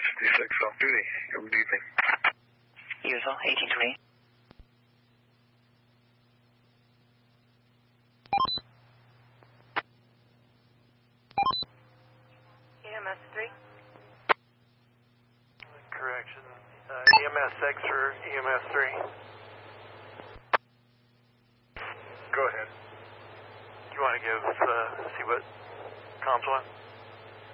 56 off duty. Good evening. USO 1820. EMS 3. Correction. EMS 6 for EMS 3. Go ahead. You want to give, see what comms want?